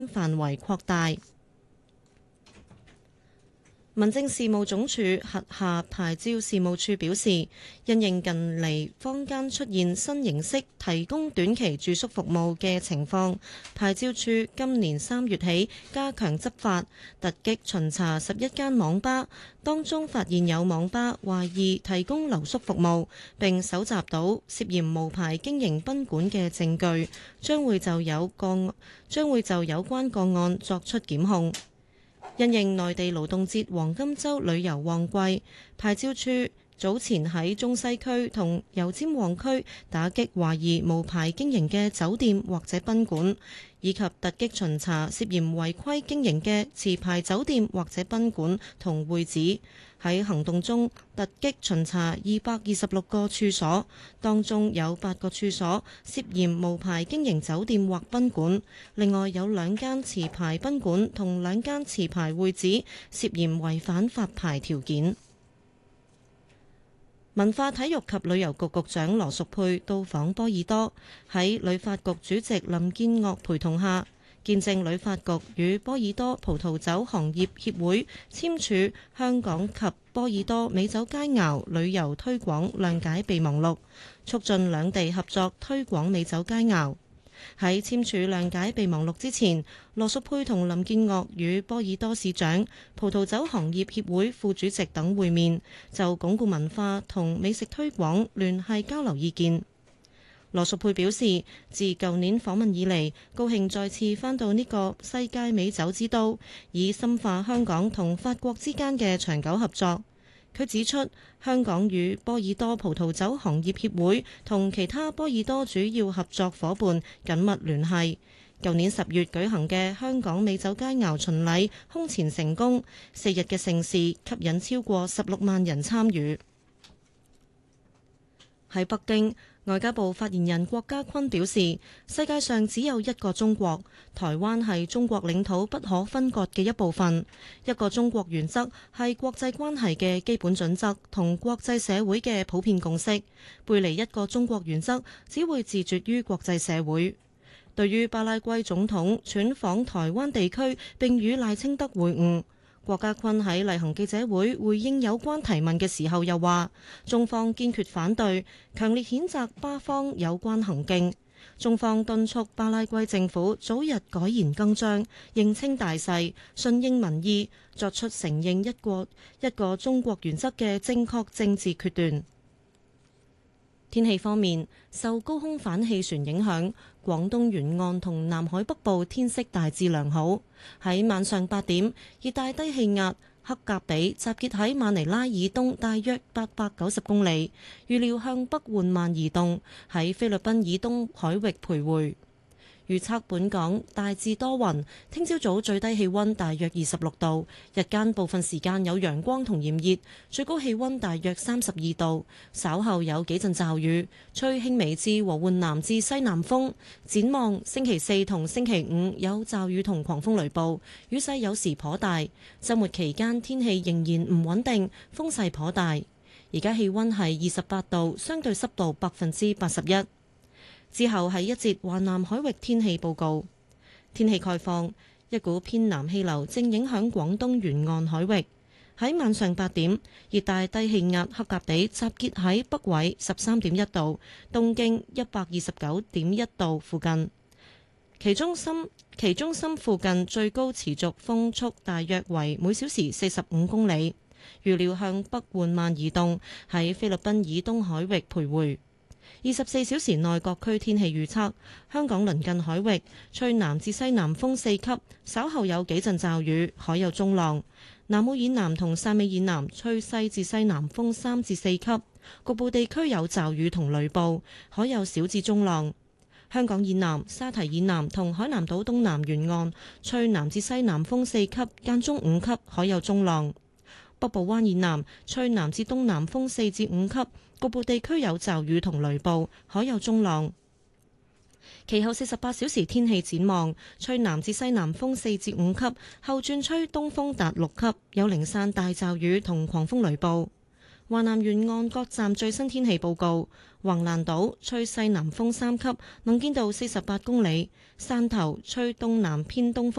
範圍擴大。民政事務總署轄下牌照事務處表示，因應近嚟坊間出現新形式提供短期住宿服務嘅情況，牌照處今年3月起加強執法，突擊巡查11間網吧，當中發現有網吧懷疑提供留宿服務，並搜集到涉嫌無牌經營賓館嘅證據，將會就有關個案作出檢控。因應內地勞動節黃金週旅遊旺季，牌照處早前喺中西區同油尖旺區打擊懷疑無牌經營嘅酒店或者賓館，以及突擊巡查涉嫌違規經營嘅持牌酒店或者賓館同會址。喺行動中突擊巡查226個處所，當中有8個處所涉嫌無牌經營酒店或賓館，另外有2間持牌賓館同2間持牌會址涉嫌違反發牌條件。文化體育及旅遊局局長羅淑佩到訪波爾多，喺旅發局主席林建岳陪同下，見證旅發局與波爾多葡萄酒行業協會簽署香港及波爾多美酒佳肴旅遊推廣諒解備忘錄，促進兩地合作推廣美酒佳肴。喺簽署諒解備忘錄之前，羅淑佩同林建岳與波爾多市長、葡萄酒行業協會副主席等會面，就鞏固文化同美食推廣聯繫交流意見。羅淑佩表示，自舊年訪問以嚟，高興再次返到呢個世界美酒之都，以深化香港同法國之間嘅長久合作。佢指出，香港與波爾多葡萄酒行業協會同其他波爾多主要合作伙伴緊密聯繫。舊年10月舉行嘅香港美酒佳肴巡禮空前成功，4日嘅盛事吸引超過16萬人參與。喺北京，外交部發言人郭家坤表示，世界上只有一個中國，台灣係中國領土不可分割嘅一部分。一個中國原則係國際關係嘅基本準則同國際社會嘅普遍共識，背離一個中國原則只會自絕於國際社會。對於巴拉圭總統竄訪台灣地區並與賴清德會晤，郭家坤喺例行記者會回應有關提問嘅時候又話，中方堅決反對，強烈譴責巴方有關行徑。中方敦促巴拉圭政府早日改弦更張，認清大勢，順應民意，作出承認一個中國原則嘅正確政治決斷。天氣方面，受高空反氣旋影響，廣東沿岸同南海北部天色大致良好。喺晚上8點，熱帶低氣壓克格比集結喺馬尼拉以東大約890公里，預料向北緩慢移動，喺菲律賓以東海域徘徊。預測本港大致多雲，聽朝早最低氣溫大約26度，日間部分時間有陽光同炎熱，最高氣溫大約32度。稍後有幾陣驟雨，吹輕微至和緩南至西南風。展望星期4同星期5有驟雨同狂風雷暴，雨勢有時頗大。週末期間天氣仍然唔穩定，風勢頗大。而家氣溫係28度，相對濕度81%。之後係一節華南海域天氣報告。天氣概況，一股偏南氣流正影響廣東沿岸海域。喺晚上8點，熱帶低氣壓克格比集結喺北緯13.1度、東經129.1度附近。其中心附近最高持續風速大約為每小時45公里，預料向北緩慢移動，喺菲律賓以東海域徘徊。24小時內各區天氣預測：香港鄰近海域吹南至西南風4級，稍後有幾陣驟雨，海有中浪；南澳以南同汕尾以南吹西至西南風3至4級，局部地區有驟雨同雷暴，海有小至中浪。香港以南、沙堤以南同海南島東南沿岸吹南至西南風4級，間中5級，海有中浪。北部灣以南吹南至東南風4至5級，局部地區有驟雨同雷暴，海有中浪。其後48小時天氣展望，吹南至西南風4至5級，後轉吹東風達6級，有零散大驟雨同狂風雷暴。 華南沿岸各站最新天氣報告：橫瀾島吹西南風3級，能見度48公里；汕頭吹東南偏東風